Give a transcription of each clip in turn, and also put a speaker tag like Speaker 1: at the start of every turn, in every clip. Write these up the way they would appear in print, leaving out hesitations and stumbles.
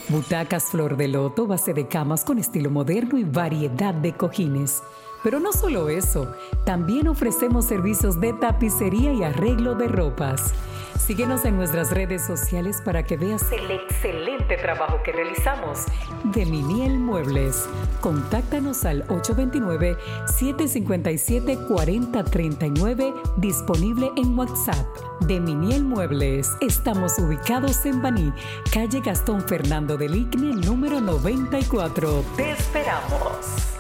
Speaker 1: Butacas flor de loto, base de camas con estilo moderno y variedad de cojines. Pero no solo eso, también ofrecemos servicios de tapicería y arreglo de ropas. Síguenos en nuestras redes sociales para que veas el excelente trabajo que realizamos. De Miniel Muebles. Contáctanos al 829-757-4039, disponible en WhatsApp. De Miniel Muebles. Estamos ubicados en Baní, calle Gastón Fernando del Igne, número 94. ¡Te esperamos!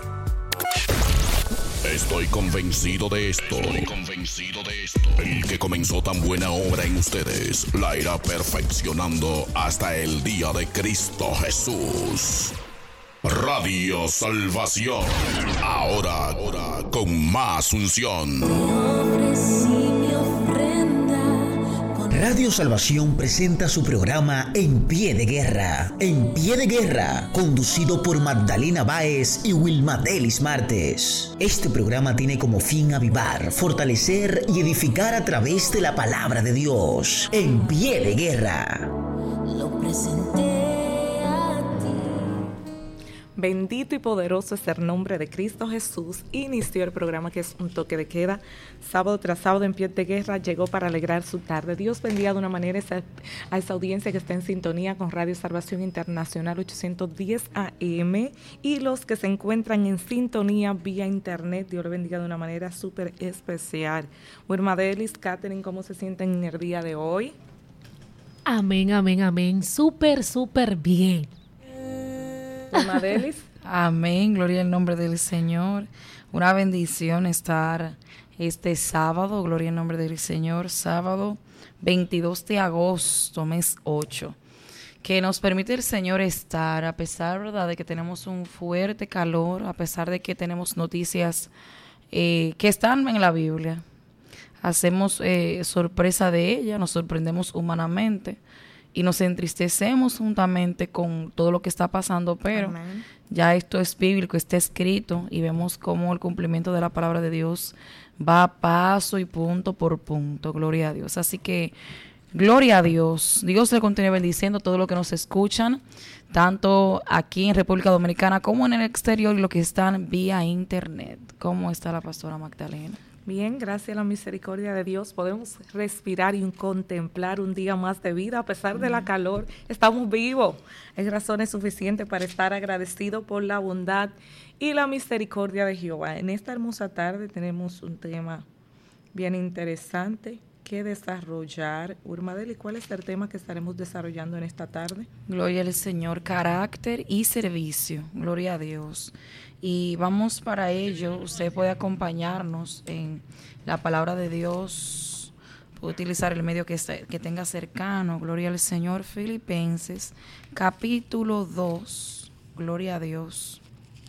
Speaker 2: Estoy convencido de esto. El que comenzó tan buena obra en ustedes la irá perfeccionando hasta el día de Cristo Jesús. Radio Salvación. Ahora con más unción.
Speaker 3: Radio Salvación presenta su programa En Pie de Guerra. En Pie de Guerra, conducido por Magdalena Báez y Wilmadelis Martes. Este programa tiene como fin avivar, fortalecer y edificar a través de la palabra de Dios. En Pie de Guerra.
Speaker 4: Lo presenté.
Speaker 5: Bendito y poderoso es el nombre de Cristo Jesús. Inició el programa que es un toque de queda. Sábado tras sábado en Pie de Guerra llegó para alegrar su tarde. Dios bendiga de una manera a esa audiencia que está en sintonía con Radio Salvación Internacional 810 AM y los que se encuentran en sintonía vía internet. Dios le bendiga de una manera súper especial. Wilmadelis, Catherine, ¿cómo se sienten en el día de hoy?
Speaker 6: Amén, amén, amén. Súper bien.
Speaker 5: Wilmadelis.
Speaker 7: Amén, gloria al nombre del Señor. Una bendición estar este sábado, gloria al nombre del Señor, sábado 22 de agosto, mes 8, que nos permite el Señor estar, a pesar, ¿verdad?, de que tenemos un fuerte calor, a pesar de que tenemos noticias que están en la Biblia. Hacemos sorpresa de ella, nos sorprendemos humanamente y nos entristecemos juntamente con todo lo que está pasando, pero Amén. Ya esto es bíblico, está escrito y vemos cómo el cumplimiento de la palabra de Dios va paso y punto por punto, gloria a Dios. Así que, gloria a Dios. Dios le continúe bendiciendo a todos los que nos escuchan, tanto aquí en República Dominicana como en el exterior y los que están vía internet. ¿Cómo está la pastora Magdalena?
Speaker 5: Bien, gracias a la misericordia de Dios podemos respirar y contemplar un día más de vida. A pesar de la calor, estamos vivos. Hay razones suficientes para estar agradecidos por la bondad y la misericordia de Jehová. En esta hermosa tarde tenemos un tema bien interesante que desarrollar. Wilmadelis, ¿cuál es el tema que estaremos desarrollando en esta tarde?
Speaker 7: Gloria al Señor, carácter y servicio. Gloria a Dios. Y vamos para ello. Usted puede acompañarnos en la palabra de Dios, puede utilizar el medio que tenga cercano. Gloria al Señor. Filipenses capítulo 2. Gloria a Dios.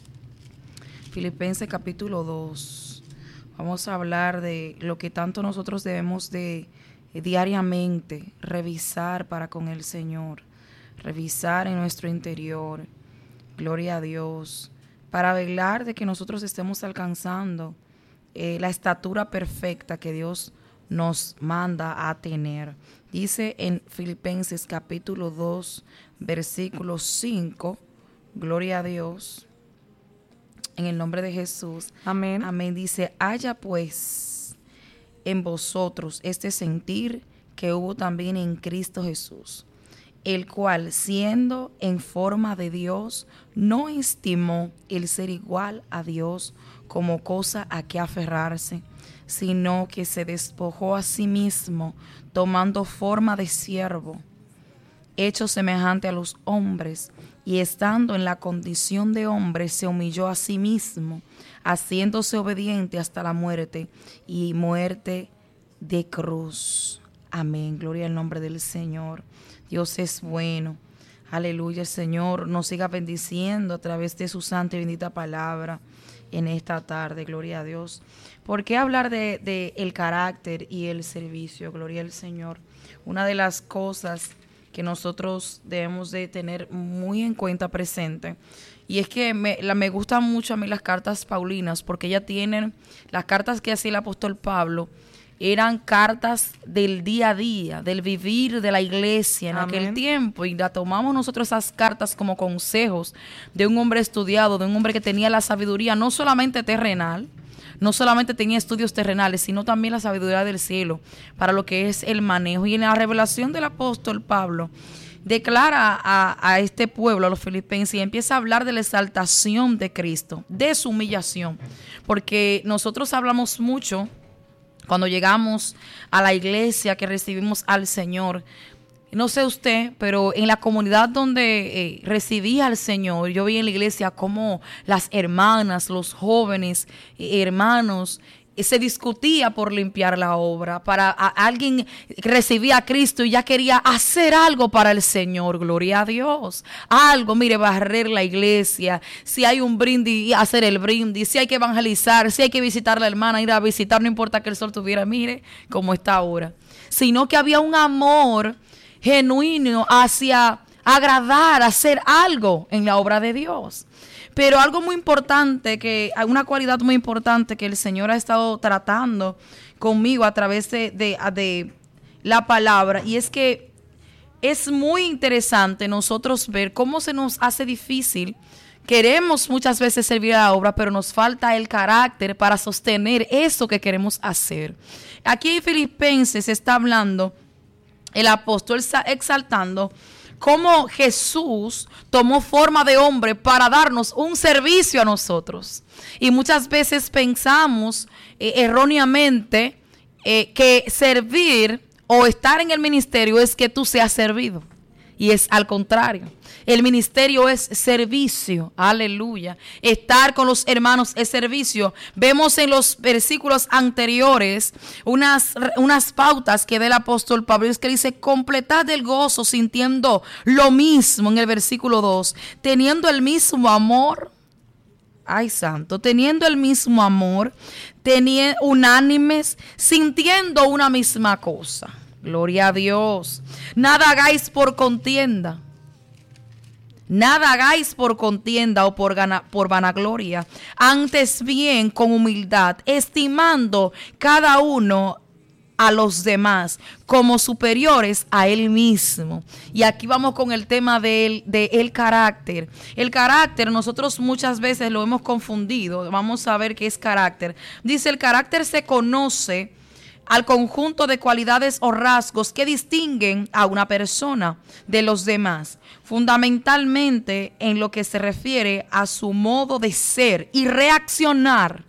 Speaker 7: Filipenses capítulo 2. Vamos a hablar de lo que tanto nosotros debemos de diariamente revisar para con el Señor. Revisar en nuestro interior. Gloria a Dios. Para velar de que nosotros estemos alcanzando la estatura perfecta que Dios nos manda a tener. Dice en Filipenses capítulo 2, versículo 5, gloria a Dios, en el nombre de Jesús.
Speaker 5: Amén.
Speaker 7: Amén. Dice, haya pues en vosotros este sentir que hubo también en Cristo Jesús, el cual, siendo en forma de Dios, no estimó el ser igual a Dios como cosa a que aferrarse, sino que se despojó a sí mismo, tomando forma de siervo, hecho semejante a los hombres, y estando en la condición de hombre, se humilló a sí mismo, haciéndose obediente hasta la muerte, y muerte de cruz. Amén. Gloria al nombre del Señor. Dios es bueno. Aleluya. El Señor nos siga bendiciendo a través de su santa y bendita palabra en esta tarde. Gloria a Dios. ¿Por qué hablar de el carácter y el servicio? Gloria al Señor. Una de las cosas que nosotros debemos de tener muy en cuenta presente, y es que me gustan mucho a mí las cartas paulinas, porque ellas tienen las cartas que hacía el apóstol Pablo. eran cartas del día a día, del vivir de la iglesia en
Speaker 5: Amén.
Speaker 7: aquel tiempo, y la tomamos nosotros esas cartas como consejos de un hombre estudiado, de un hombre que tenía la sabiduría no solamente terrenal, no solamente tenía estudios terrenales, sino también la sabiduría del cielo para lo que es el manejo. Y en la revelación del apóstol Pablo declara a este pueblo, a los filipenses, y empieza a hablar de la exaltación de Cristo, de su humillación, porque nosotros hablamos mucho cuando llegamos a la iglesia, que recibimos al Señor. No sé usted, pero en la comunidad donde recibí al Señor, yo vi en la iglesia cómo las hermanas, los jóvenes, hermanos, se discutía por limpiar la obra. Alguien recibía a Cristo y ya quería hacer algo para el Señor, gloria a Dios. Algo, mire, barrer la iglesia, si hay un brindis, hacer el brindis, si hay que evangelizar, si hay que visitar a la hermana, ir a visitar, no importa que el sol tuviera, mire cómo está ahora. Sino que había un amor genuino hacia agradar, hacer algo en la obra de Dios. Pero algo muy importante, una cualidad muy importante que el Señor ha estado tratando conmigo a través de la palabra, y es que es muy interesante nosotros ver cómo se nos hace difícil. Queremos muchas veces servir a la obra, pero nos falta el carácter para sostener eso que queremos hacer. Aquí en Filipenses está hablando el apóstol, está exaltando cómo Jesús tomó forma de hombre para darnos un servicio a nosotros. Y muchas veces pensamos erróneamente que servir o estar en el ministerio es que tú seas servido. Y es al contrario. El ministerio es servicio, aleluya. Estar con los hermanos es servicio. Vemos en los versículos anteriores unas pautas que da el apóstol Pablo, es que dice: completad el gozo sintiendo lo mismo, en el versículo 2, teniendo el mismo amor. Ay, santo, teniendo el mismo amor, unánimes, sintiendo una misma cosa. Gloria a Dios. Nada hagáis por contienda. Nada hagáis por contienda o por vanagloria, antes bien con humildad, estimando cada uno a los demás como superiores a él mismo. Y aquí vamos con el tema del carácter. El carácter, nosotros muchas veces lo hemos confundido. Vamos a ver qué es carácter. Dice: el carácter se conoce al conjunto de cualidades o rasgos que distinguen a una persona de los demás, fundamentalmente en lo que se refiere a su modo de ser y reaccionar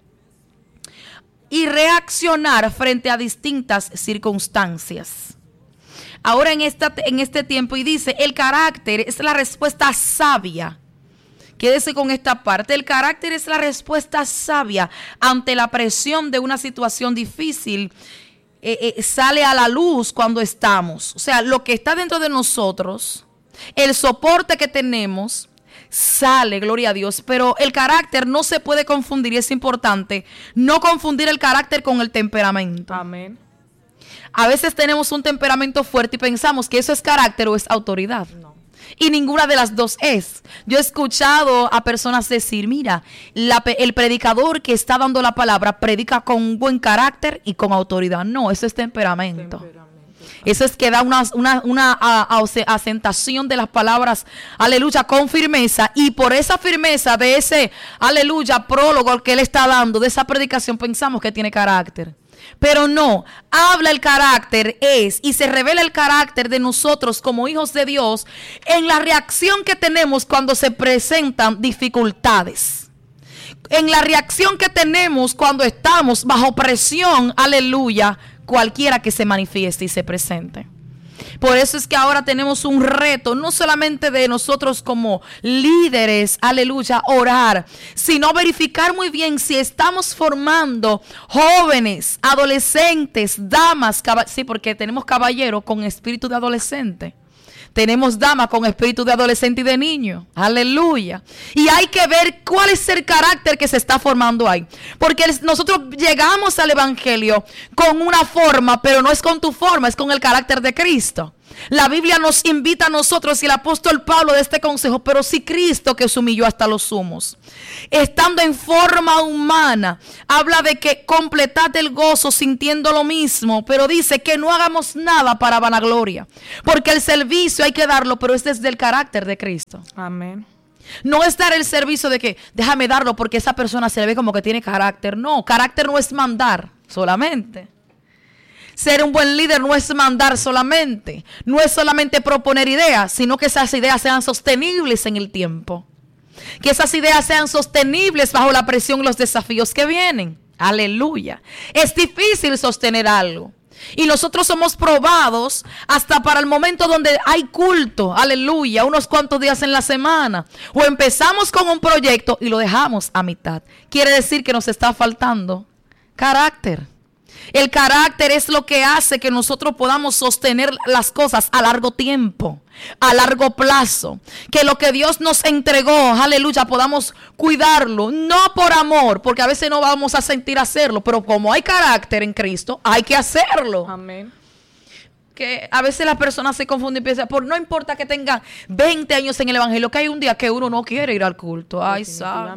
Speaker 7: frente a distintas circunstancias. Ahora en este tiempo, y dice: el carácter es la respuesta sabia. Quédese con esta parte. El carácter es la respuesta sabia ante la presión de una situación difícil. Sale a la luz cuando estamos. O sea, lo que está dentro de nosotros, el soporte que tenemos, sale, gloria a Dios. Pero el carácter no se puede confundir, y es importante no confundir el carácter con el temperamento.
Speaker 5: Amén.
Speaker 7: A veces tenemos un temperamento fuerte y pensamos que eso es carácter o es autoridad. No. Y ninguna de las dos es. Yo he escuchado a personas decir: mira, el predicador que está dando la palabra predica con buen carácter y con autoridad. No, eso es temperamento. Eso es que da una asentación de las palabras, aleluya, con firmeza. Y por esa firmeza de ese, aleluya, prólogo que él está dando, de esa predicación, pensamos que tiene carácter. Pero no, habla el carácter y se revela el carácter de nosotros como hijos de Dios en la reacción que tenemos cuando se presentan dificultades. En la reacción que tenemos cuando estamos bajo presión, aleluya, cualquiera que se manifieste y se presente. Por eso es que ahora tenemos un reto, no solamente de nosotros como líderes, aleluya, orar, sino verificar muy bien si estamos formando jóvenes, adolescentes, damas, sí, porque tenemos caballeros con espíritu de adolescente. Tenemos damas con espíritu de adolescente y de niño. Aleluya. Y hay que ver cuál es el carácter que se está formando ahí. Porque nosotros llegamos al evangelio con una forma, pero no es con tu forma, es con el carácter de Cristo. La Biblia nos invita a nosotros, y el apóstol Pablo de este consejo, pero si Cristo, que se humilló hasta los sumos, estando en forma humana, habla de que completad el gozo sintiendo lo mismo, pero dice que no hagamos nada para vanagloria, porque el servicio hay que darlo, pero es desde el carácter de Cristo.
Speaker 5: Amén.
Speaker 7: No es dar el servicio de que déjame darlo porque esa persona se le ve como que tiene carácter. No, carácter no es mandar solamente. Ser un buen líder no es mandar solamente. No es solamente proponer ideas, sino que esas ideas sean sostenibles en el tiempo. Que esas ideas sean sostenibles bajo la presión y los desafíos que vienen. Aleluya. Es difícil sostener algo. Y nosotros somos probados hasta para el momento donde hay culto, aleluya, unos cuantos días en la semana. O empezamos con un proyecto y lo dejamos a mitad. Quiere decir que nos está faltando carácter. El carácter es lo que hace que nosotros podamos sostener las cosas a largo tiempo, a largo plazo. Que lo que Dios nos entregó, aleluya, podamos cuidarlo, no por amor, porque a veces no vamos a sentir hacerlo, pero como hay carácter en Cristo, hay que hacerlo.
Speaker 5: Amén.
Speaker 7: Que a veces las personas se confunden y piensan, no importa que tengan 20 años en el evangelio, que hay un día que uno no quiere ir al culto. Ay,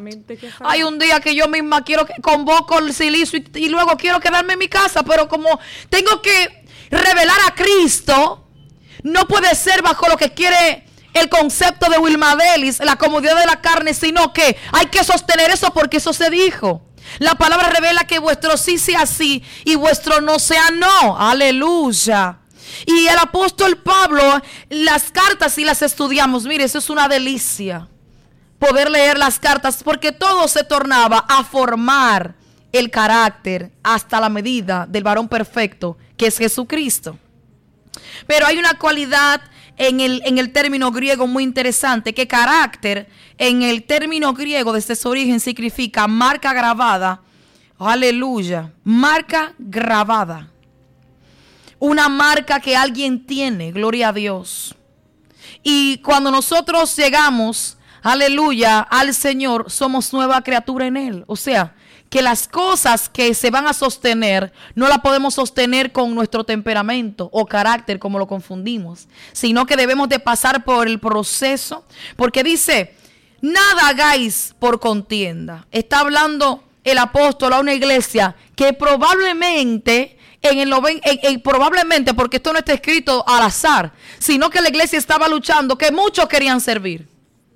Speaker 7: hay un día que yo misma quiero que convoco el silicio y luego quiero quedarme en mi casa, pero como tengo que revelar a Cristo, no puede ser bajo lo que quiere el concepto de Wilma Delis, la comodidad de la carne, sino que hay que sostener eso porque eso se dijo. La palabra revela que vuestro sí sea sí y vuestro no sea no. Aleluya. Y el apóstol Pablo, las cartas, si las estudiamos, mire, eso es una delicia poder leer las cartas, porque todo se tornaba a formar el carácter hasta la medida del varón perfecto, que es Jesucristo. Pero hay una cualidad en el término griego muy interesante, que carácter en el término griego desde su origen significa marca grabada. Aleluya, marca grabada. Una marca que alguien tiene, gloria a Dios. Y cuando nosotros llegamos, aleluya, al Señor, somos nueva criatura en Él. O sea, que las cosas que se van a sostener, no las podemos sostener con nuestro temperamento o carácter como lo confundimos, sino que debemos de pasar por el proceso, porque dice, nada hagáis por contienda. Está hablando el apóstol a una iglesia que probablemente... probablemente, porque esto no está escrito al azar, sino que la iglesia estaba luchando, que muchos querían servir.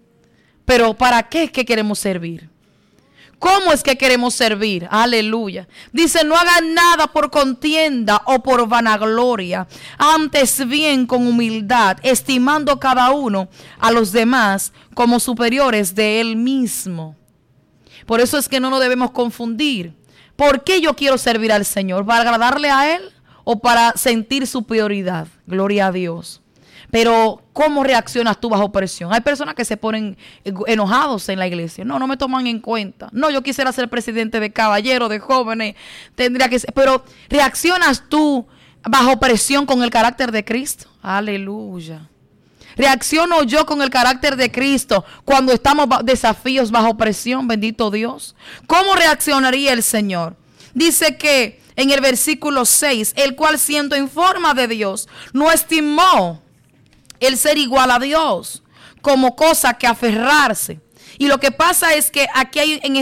Speaker 7: Pero ¿para qué es que queremos servir? ¿Cómo es que queremos servir? Aleluya. Dice, no hagan nada por contienda o por vanagloria, antes bien con humildad, estimando cada uno a los demás como superiores de él mismo. Por eso es que no nos debemos confundir. ¿Por qué yo quiero servir al Señor? ¿Para agradarle a Él o para sentir superioridad? Gloria a Dios. Pero ¿cómo reaccionas tú bajo presión? Hay personas que se ponen enojados en la iglesia. No me toman en cuenta. No, yo quisiera ser presidente de caballeros, de jóvenes. Tendría que ser. Pero ¿reaccionas tú bajo presión con el carácter de Cristo? Aleluya. ¿Reacciono yo con el carácter de Cristo cuando estamos desafíos bajo presión? Bendito Dios. ¿Cómo reaccionaría el Señor? Dice que en el versículo 6, el cual siendo en forma de Dios, no estimó el ser igual a Dios como cosa que aferrarse. Y lo que pasa es que aquí hay, en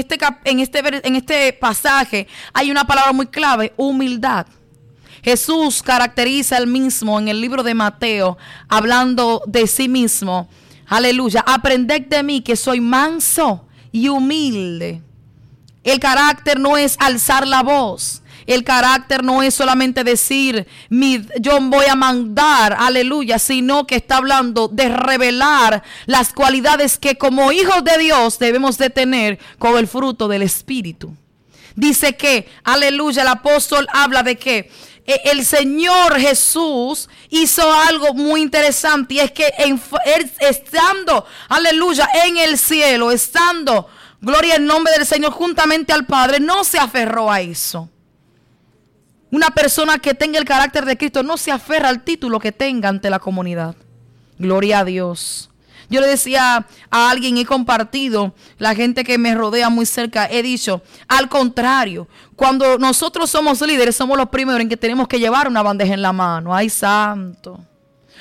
Speaker 7: este pasaje hay una palabra muy clave, humildad. Jesús caracteriza él mismo en el libro de Mateo, hablando de sí mismo. Aleluya. Aprended de mí que soy manso y humilde. El carácter no es alzar la voz. El carácter no es solamente decir, yo voy a mandar, aleluya, sino que está hablando de revelar las cualidades que como hijos de Dios debemos de tener con el fruto del Espíritu. Dice que, aleluya, el apóstol habla de que el Señor Jesús hizo algo muy interesante, y es que él estando, aleluya, en el cielo, estando, gloria al nombre del Señor, juntamente al Padre, no se aferró a eso. Una persona que tenga el carácter de Cristo no se aferra al título que tenga ante la comunidad. Gloria a Dios. Yo le decía a alguien, he compartido, la gente que me rodea muy cerca, he dicho, al contrario, cuando nosotros somos líderes, somos los primeros en que tenemos que llevar una bandeja en la mano. ¡Ay, santo!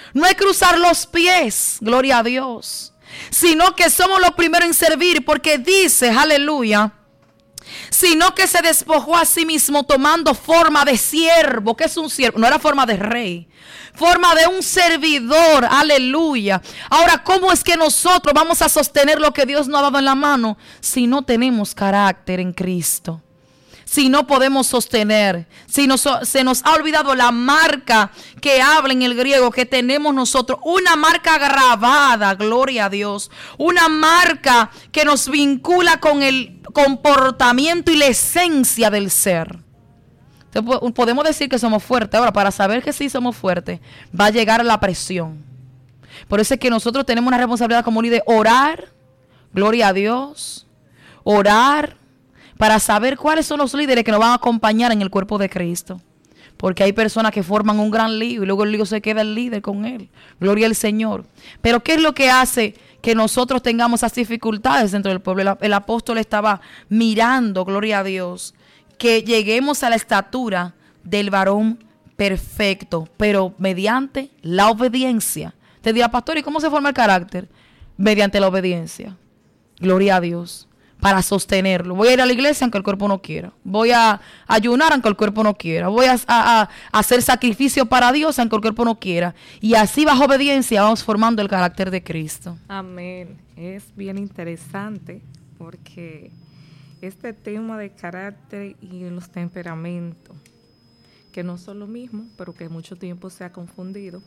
Speaker 7: No es cruzar los pies, gloria a Dios, sino que somos los primeros en servir, porque dice, aleluya, sino que se despojó a sí mismo tomando forma de siervo. ¿Qué es un siervo? No era forma de rey, forma de un servidor, aleluya. Ahora, ¿cómo es que nosotros vamos a sostener lo que Dios nos ha dado en la mano si no tenemos carácter en Cristo? Si no podemos sostener, si se nos ha olvidado la marca que habla en el griego que tenemos nosotros, una marca grabada, gloria a Dios, una marca que nos vincula con el comportamiento y la esencia del ser. Entonces, podemos decir que somos fuertes. Ahora, para saber que sí somos fuertes, va a llegar la presión. Por eso es que nosotros tenemos una responsabilidad como líder, orar, gloria a Dios, orar, para saber cuáles son los líderes que nos van a acompañar en el cuerpo de Cristo. Porque hay personas que forman un gran lío y luego el lío se queda el líder con él. Gloria al Señor. Pero ¿qué es lo que hace que nosotros tengamos esas dificultades dentro del pueblo? El apóstol estaba mirando, gloria a Dios, que lleguemos a la estatura del varón perfecto, pero mediante la obediencia. Te dirá, pastor, ¿y cómo se forma el carácter? Mediante la obediencia. Gloria a Dios. Para sostenerlo. Voy a ir a la iglesia aunque el cuerpo no quiera. Voy a ayunar aunque el cuerpo no quiera. Voy a hacer sacrificio para Dios aunque el cuerpo no quiera. Y así bajo obediencia vamos formando el carácter de Cristo.
Speaker 5: Amén. Es bien interesante porque este tema de carácter y los temperamentos, que no son lo mismo, pero que mucho tiempo se ha confundido,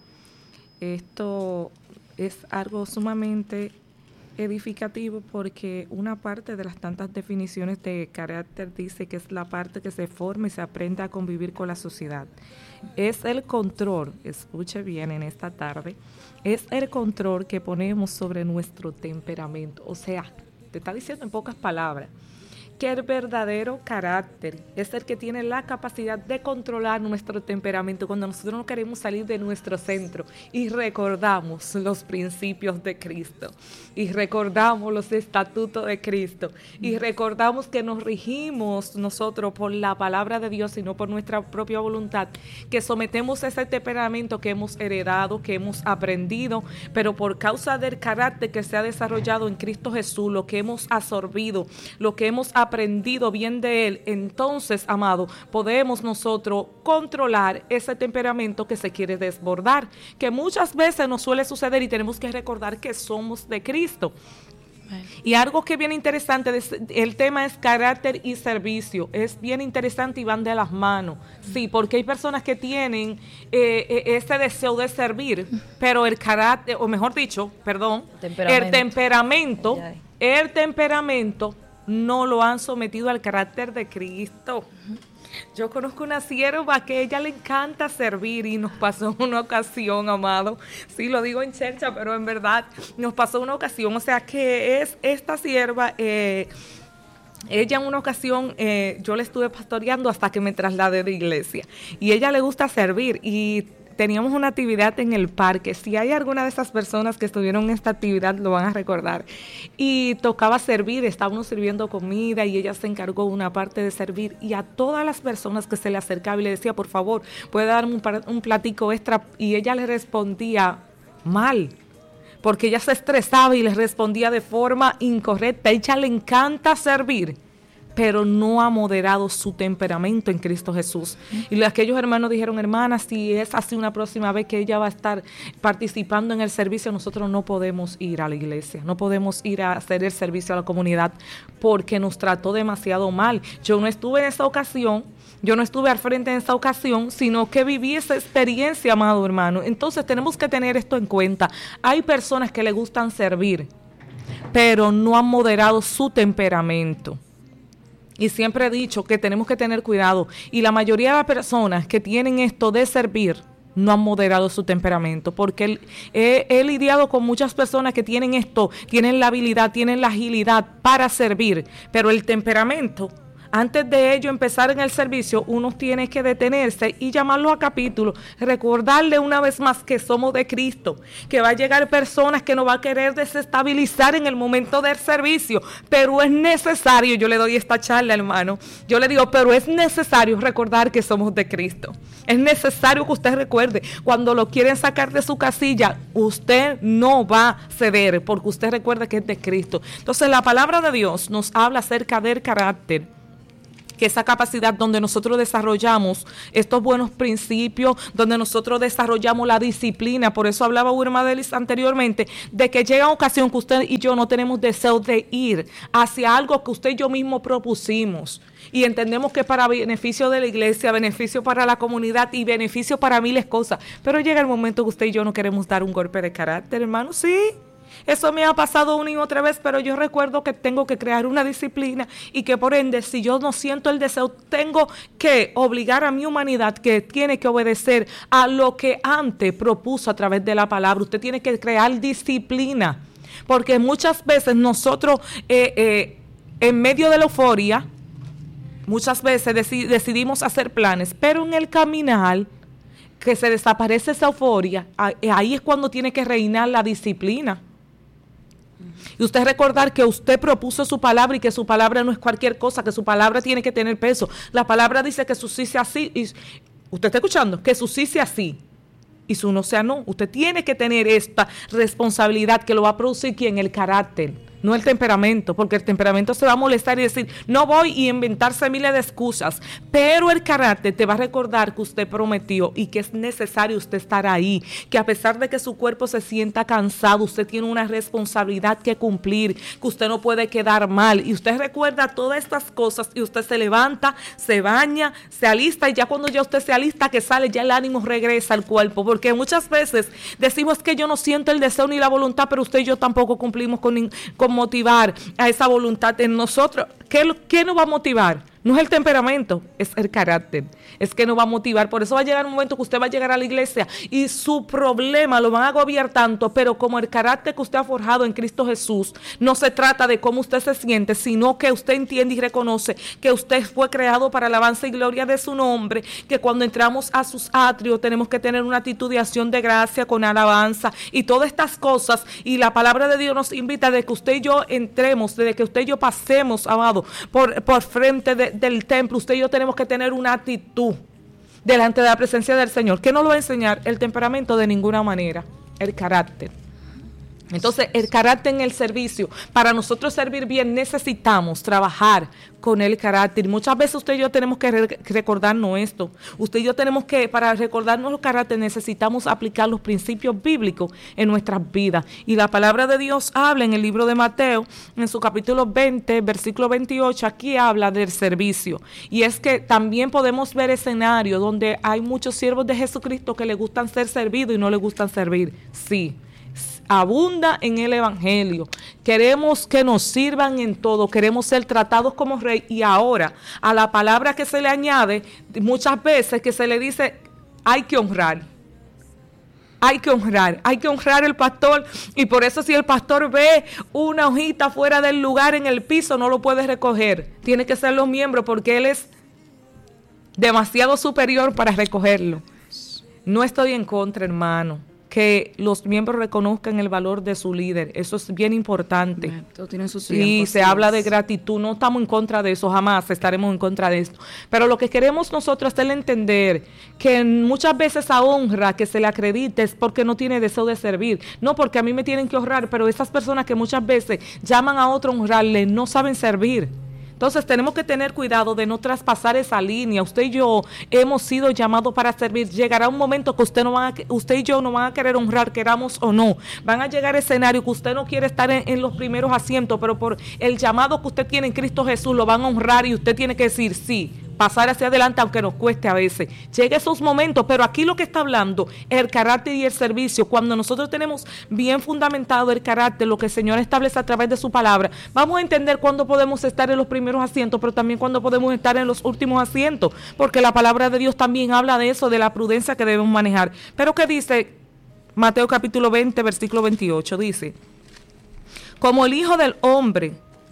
Speaker 5: esto es algo sumamente edificativo porque una parte de las tantas definiciones de carácter dice que es la parte que se forma y se aprende a convivir con la sociedad. Es el control, escuche bien en esta tarde, es el control que ponemos sobre nuestro temperamento. O sea, te está diciendo en pocas palabras que el verdadero carácter es el que tiene la capacidad de controlar nuestro temperamento cuando nosotros no queremos salir de nuestro centro y recordamos los principios de Cristo y recordamos los estatutos de Cristo y recordamos que nos regimos nosotros por la palabra de Dios y no por nuestra propia voluntad, que sometemos ese temperamento que hemos heredado, que hemos aprendido, pero por causa del carácter que se ha desarrollado en Cristo Jesús, lo que hemos absorbido, lo que hemos aprendido bien de Él, entonces, amado, podemos nosotros controlar ese temperamento que se quiere desbordar, que muchas veces nos suele suceder y tenemos que recordar que somos de Cristo. Y algo que es bien interesante, el tema es carácter y servicio, es bien interesante y van de las manos, sí, porque hay personas que tienen ese deseo de servir, pero el carácter, o mejor dicho, perdón, el temperamento no lo han sometido al carácter de Cristo. Yo conozco una sierva que a ella le encanta servir y nos pasó una ocasión, amado. Sí, lo digo en chercha, pero en verdad nos pasó una ocasión. O sea, que es esta sierva, ella en una ocasión, yo le estuve pastoreando hasta que me trasladé de iglesia. Y ella le gusta servir y teníamos una actividad en el parque. Si hay alguna de esas personas que estuvieron en esta actividad, lo van a recordar. Y tocaba servir, estábamos sirviendo comida y ella se encargó una parte de servir. Y a todas las personas que se le acercaba y le decía, por favor, ¿puede darme un platico extra? Y ella le respondía mal, porque ella se estresaba y le respondía de forma incorrecta. A ella le encanta servir, pero no ha moderado su temperamento en Cristo Jesús. Y aquellos hermanos dijeron, hermana, si es así una próxima vez que ella va a estar participando en el servicio, nosotros no podemos ir a la iglesia, no podemos ir a hacer el servicio a la comunidad, porque nos trató demasiado mal. Yo no estuve en esa ocasión, yo no estuve al frente en esa ocasión, sino que viví esa experiencia, amado hermano. Entonces tenemos que tener esto en cuenta. Hay personas que le gustan servir, pero no han moderado su temperamento. Y siempre he dicho que tenemos que tener cuidado. Y la mayoría de las personas que tienen esto de servir no han moderado su temperamento. Porque he lidiado con muchas personas que tienen esto, tienen la habilidad, tienen la agilidad para servir. Pero el temperamento antes de ello empezar en el servicio, uno tiene que detenerse y llamarlo a capítulo, recordarle una vez más que somos de Cristo, que va a llegar personas que nos va a querer desestabilizar en el momento del servicio, pero es necesario, yo le doy esta charla, hermano, yo le digo, pero es necesario recordar que somos de Cristo. Es necesario que usted recuerde, cuando lo quieren sacar de su casilla, usted no va a ceder, porque usted recuerda que es de Cristo. Entonces la palabra de Dios nos habla acerca del carácter, que esa capacidad donde nosotros desarrollamos estos buenos principios, donde nosotros desarrollamos la disciplina. Por eso hablaba Wilma Delis anteriormente, de que llega una ocasión que usted y yo no tenemos deseo de ir hacia algo que usted y yo mismo propusimos. Y entendemos que para beneficio de la iglesia, beneficio para la comunidad y beneficio para miles cosas. Pero llega el momento que usted y yo no queremos dar un golpe de carácter, hermano, sí. Eso me ha pasado una y otra vez, pero yo recuerdo que tengo que crear una disciplina y que por ende, si yo no siento el deseo, tengo que obligar a mi humanidad que tiene que obedecer a lo que antes propuso a través de la palabra. Usted tiene que crear disciplina, porque muchas veces nosotros en medio de la euforia, muchas veces decidimos hacer planes, pero en el caminar que se desaparece esa euforia, ahí es cuando tiene que reinar la disciplina. Y usted recordar que usted propuso su palabra y que su palabra no es cualquier cosa, que su palabra tiene que tener peso. La palabra dice que su sí sea sí. Y ¿usted está escuchando? Que su sí sea sí y su no sea no. Usted tiene que tener esta responsabilidad que lo va a producir ¿quién? El carácter, no el temperamento, porque el temperamento se va a molestar y decir, no voy, y inventarse miles de excusas. Pero el carácter te va a recordar que usted prometió y que es necesario usted estar ahí, que a pesar de que su cuerpo se sienta cansado, usted tiene una responsabilidad que cumplir, que usted no puede quedar mal. Y usted recuerda todas estas cosas y usted se levanta, se baña, se alista, y ya cuando ya usted se alista, que sale, ya el ánimo regresa al cuerpo. Porque muchas veces decimos que yo no siento el deseo ni la voluntad, pero usted y yo tampoco cumplimos con motivar a esa voluntad en nosotros. ¿Qué nos va a motivar? No es el temperamento, es el carácter. Es que nos va a motivar. Por eso va a llegar un momento que usted va a llegar a la iglesia y su problema lo van a agobiar tanto, pero como el carácter que usted ha forjado en Cristo Jesús, no se trata de cómo usted se siente, sino que usted entiende y reconoce que usted fue creado para alabanza y gloria de su nombre, que cuando entramos a sus atrios tenemos que tener una actitud de acción de gracia con alabanza y todas estas cosas. Y la palabra de Dios nos invita de que usted y yo entremos, de que usted y yo pasemos, amado, por frente del templo. Usted y yo tenemos que tener una actitud delante de la presencia del Señor. ¿Qué nos lo va a enseñar? El temperamento de ninguna manera, el carácter. Entonces, el carácter en el servicio, para nosotros servir bien necesitamos trabajar con el carácter. Muchas veces usted y yo tenemos que recordarnos esto. Usted y yo tenemos que, para recordarnos el carácter, necesitamos aplicar los principios bíblicos en nuestras vidas. Y la palabra de Dios habla en el libro de Mateo, en su capítulo 20, versículo 28, aquí habla del servicio. Y es que también podemos ver escenarios donde hay muchos siervos de Jesucristo que le gustan ser servidos y no le gustan servir. Sí. Abunda en el evangelio. Queremos que nos sirvan en todo, queremos ser tratados como rey, y ahora a la palabra que se le añade muchas veces que se le dice hay que honrar al pastor, y por eso si el pastor ve una hojita fuera del lugar en el piso no lo puede recoger, tiene que ser los miembros porque él es demasiado superior para recogerlo. No estoy en contra, hermano, que los miembros reconozcan el valor de su líder. Eso es bien importante. Sí, se habla de gratitud. No estamos en contra de eso, jamás estaremos en contra de esto. Pero lo que queremos nosotros es entender que muchas veces esa honra que se le acredita es porque no tiene deseo de servir. No porque a mí me tienen que honrar, pero esas personas que muchas veces llaman a otro a honrarle no saben servir. Entonces tenemos que tener cuidado de no traspasar esa línea. Usted y yo hemos sido llamados para servir. Llegará un momento que usted y yo no van a querer honrar, queramos o no. Van a llegar escenarios que usted no quiere estar en los primeros asientos, pero por el llamado que usted tiene en Cristo Jesús lo van a honrar y usted tiene que decir sí, pasar hacia adelante aunque nos cueste a veces. Llega esos momentos, pero aquí lo que está hablando es el carácter y el servicio. Cuando nosotros tenemos bien fundamentado el carácter, lo que el Señor establece a través de su palabra, vamos a entender cuándo podemos estar en los primeros asientos, pero también cuándo podemos estar en los últimos asientos, porque la palabra de Dios también habla de eso, de la prudencia que debemos manejar. Pero ¿qué dice Mateo capítulo 20, versículo 28? Dice, como el Hijo del Hombre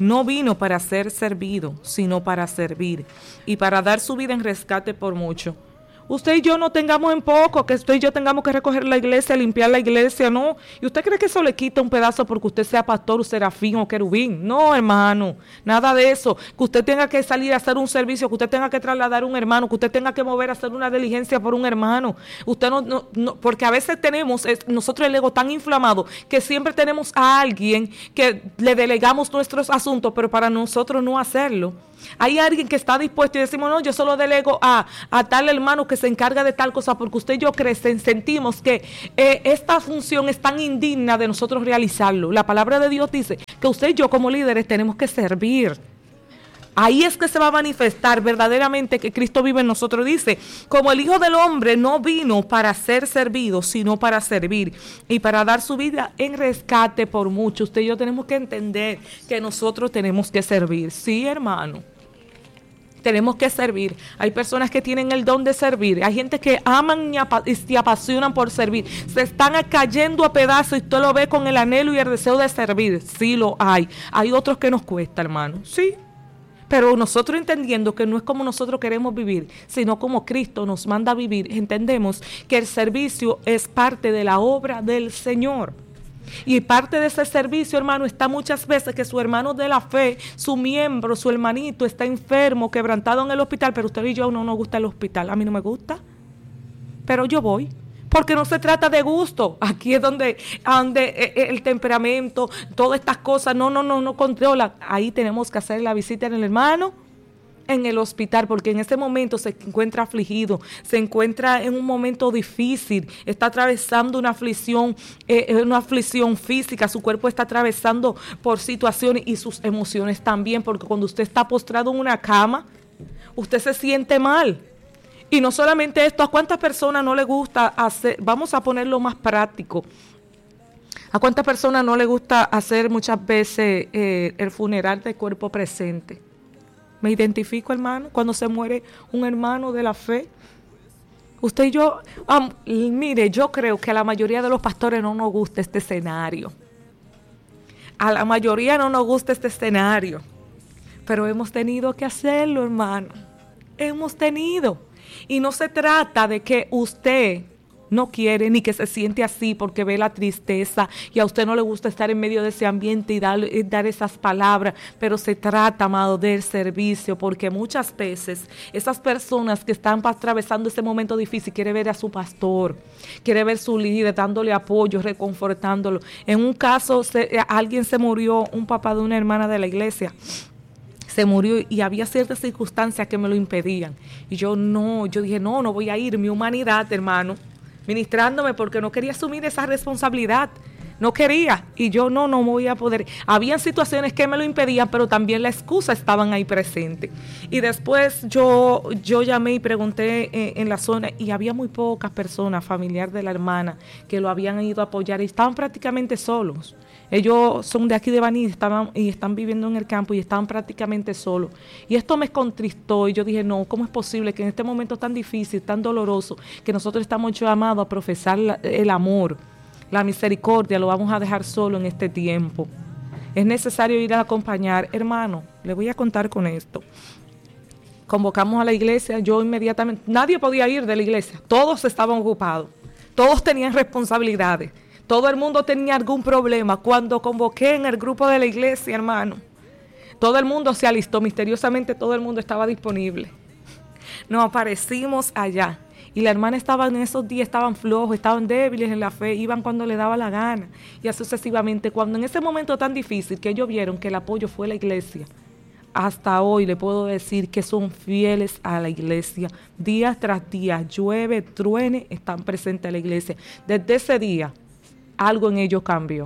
Speaker 5: no vino para ser servido, sino para servir y para dar su vida en rescate por mucho. Usted y yo no tengamos en poco, que usted y yo tengamos que recoger la iglesia, limpiar la iglesia, no. ¿Y usted cree que eso le quita un pedazo porque usted sea pastor, o serafín o querubín? No, hermano, nada de eso. Que usted tenga que salir a hacer un servicio, que usted tenga que trasladar a un hermano, que usted tenga que mover a hacer una diligencia por un hermano. Usted no, porque a veces tenemos nosotros el ego tan inflamado que siempre tenemos a alguien que le delegamos nuestros asuntos, pero para nosotros no hacerlo. Hay alguien que está dispuesto y decimos, no, yo solo delego a tal hermano que se encarga de tal cosa, porque usted y yo sentimos que esta función es tan indigna de nosotros realizarlo. La palabra de Dios dice que usted y yo como líderes tenemos que servir. Ahí es que se va a manifestar verdaderamente que Cristo vive en nosotros. Dice, como el Hijo del Hombre no vino para ser servido, sino para servir y para dar su vida en rescate por muchos. Usted y yo tenemos que entender que nosotros tenemos que servir. Sí, hermano. Tenemos que servir. Hay personas que tienen el don de servir. Hay gente que aman y se apasionan por servir. Se están cayendo a pedazos y usted lo ve con el anhelo y el deseo de servir. Sí lo hay. Hay otros que nos cuesta, hermano. Sí. Pero nosotros entendiendo que no es como nosotros queremos vivir, sino como Cristo nos manda a vivir, entendemos que el servicio es parte de la obra del Señor. Y parte de ese servicio, hermano, está muchas veces que su hermano de la fe, su miembro, su hermanito está enfermo, quebrantado en el hospital, pero usted y yo no nos gusta el hospital. A mí no me gusta, pero yo voy. Porque no se trata de gusto. Aquí es donde el temperamento, todas estas cosas, no controla. Ahí tenemos que hacer la visita en el hermano, en el hospital, porque en ese momento se encuentra afligido, se encuentra en un momento difícil, está atravesando una aflicción física, su cuerpo está atravesando por situaciones y sus emociones también, porque cuando usted está postrado en una cama, usted se siente mal. Y no solamente esto, ¿a cuántas personas no le gusta hacer? Vamos a ponerlo más práctico. ¿A cuántas personas no le gusta hacer muchas veces el funeral de cuerpo presente? Me identifico, hermano, cuando se muere un hermano de la fe. Usted y yo, mire, yo creo que a la mayoría de los pastores no nos gusta este escenario. A la mayoría no nos gusta este escenario. Pero hemos tenido que hacerlo, hermano. Hemos tenido. Y no se trata de que usted no quiere ni que se siente así porque ve la tristeza y a usted no le gusta estar en medio de ese ambiente y dar esas palabras, pero se trata, amado, del servicio, porque muchas veces esas personas que están atravesando ese momento difícil quiere ver a su pastor, quiere ver a su líder dándole apoyo, reconfortándolo. En un caso, alguien se murió, un papá de una hermana de la iglesia, se murió y había ciertas circunstancias que me lo impedían. Y yo dije, no voy a ir, mi humanidad, hermano, ministrándome porque no quería asumir esa responsabilidad. No quería. Y yo no voy a poder. Habían situaciones que me lo impedían, pero también la excusa estaban ahí presentes. Y después yo llamé y pregunté en la zona y había muy pocas personas, familiares de la hermana, que lo habían ido a apoyar y estaban prácticamente solos. Ellos son de aquí de Baní y están viviendo en el campo y estaban prácticamente solos. Y esto me contristó y yo dije, no, ¿cómo es posible que en este momento tan difícil, tan doloroso, que nosotros estamos llamados a profesar el amor, la misericordia, lo vamos a dejar solo en este tiempo? Es necesario ir a acompañar. Hermano, le voy a contar con esto. Convocamos a la iglesia, yo inmediatamente, nadie podía ir de la iglesia, todos estaban ocupados, todos tenían responsabilidades. Todo el mundo tenía algún problema. Cuando convoqué en el grupo de la iglesia, hermano, todo el mundo se alistó. Misteriosamente todo el mundo estaba disponible. Nos aparecimos allá. Y la hermana estaba en esos días, estaban flojos, estaban débiles en la fe, iban cuando le daba la gana. Y así sucesivamente. Cuando en ese momento tan difícil que ellos vieron que el apoyo fue la iglesia, hasta hoy le puedo decir que son fieles a la iglesia. Día tras día, llueve, truene, están presentes a la iglesia. Desde ese día, algo en ellos cambió.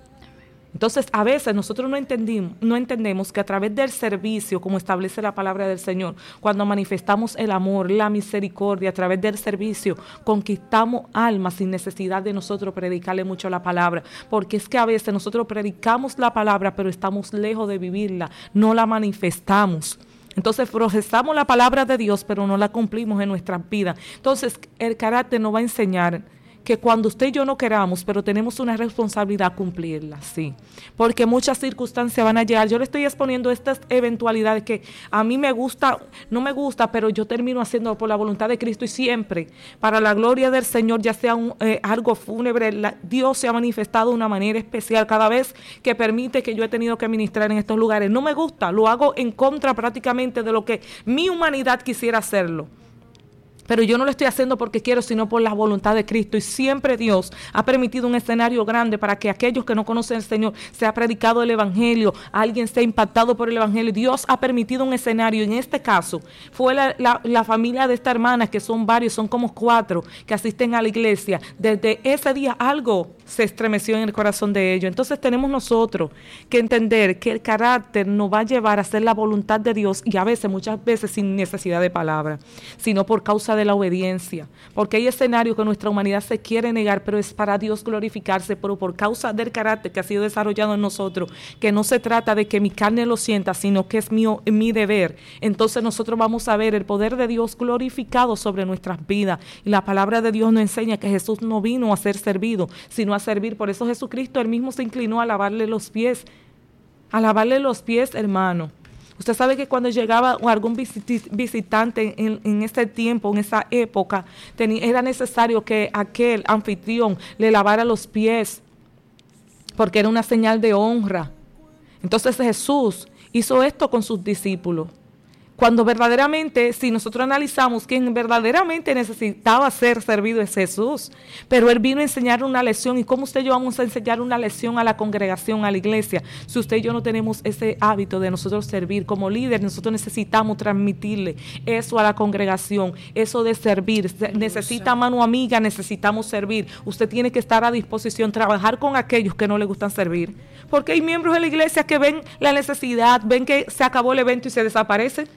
Speaker 5: Entonces, a veces nosotros no entendemos que a través del servicio, como establece la palabra del Señor, cuando manifestamos el amor, la misericordia, a través del servicio, conquistamos almas sin necesidad de nosotros predicarle mucho la palabra. Porque es que a veces nosotros predicamos la palabra, pero estamos lejos de vivirla, no la manifestamos. Entonces procesamos la palabra de Dios, pero no la cumplimos en nuestras vidas. Entonces, el carácter nos va a enseñar que cuando usted y yo no queramos, pero tenemos una responsabilidad cumplirla, sí. Porque muchas circunstancias van a llegar. Yo le estoy exponiendo estas eventualidades que a mí me gusta, no me gusta, pero yo termino haciéndolo por la voluntad de Cristo y siempre, para la gloria del Señor, ya sea algo fúnebre, Dios se ha manifestado de una manera especial cada vez que permite que yo he tenido que ministrar en estos lugares. No me gusta, lo hago en contra prácticamente de lo que mi humanidad quisiera hacerlo. Pero yo no lo estoy haciendo porque quiero, sino por la voluntad de Cristo. Y siempre Dios ha permitido un escenario grande para que aquellos que no conocen al Señor sea predicado el Evangelio, alguien sea impactado por el Evangelio. Dios ha permitido un escenario. En este caso fue la familia de esta hermana, que son varios, son como 4 que asisten a la iglesia. Desde ese día algo se estremeció en el corazón de ellos. Entonces tenemos nosotros que entender que el carácter nos va a llevar a hacer la voluntad de Dios, y a veces, muchas veces sin necesidad de palabra, sino por causa de la obediencia, porque hay escenarios que nuestra humanidad se quiere negar, pero es para Dios glorificarse, pero por causa del carácter que ha sido desarrollado en nosotros, que no se trata de que mi carne lo sienta, sino que es mi deber. Entonces nosotros vamos a ver el poder de Dios glorificado sobre nuestras vidas, y la palabra de Dios nos enseña que Jesús no vino a ser servido, sino a servir. Por eso Jesucristo él mismo se inclinó a lavarle los pies, hermano. Usted sabe que cuando llegaba algún visitante en ese tiempo, en esa época, era necesario que aquel anfitrión le lavara los pies, porque era una señal de honra. Entonces Jesús hizo esto con sus discípulos. Cuando verdaderamente, si nosotros analizamos, quien verdaderamente necesitaba ser servido es Jesús, pero Él vino a enseñar una lección. ¿Y cómo usted y yo vamos a enseñar una lección a la congregación, a la iglesia, si usted y yo no tenemos ese hábito de nosotros servir? Como líder, nosotros necesitamos transmitirle eso a la congregación, eso de servir. Necesita mano amiga, necesitamos servir. Usted tiene que estar a disposición, trabajar con aquellos que no le gustan servir, porque hay miembros de la iglesia que ven la necesidad, ven que se acabó el evento y se desaparecen.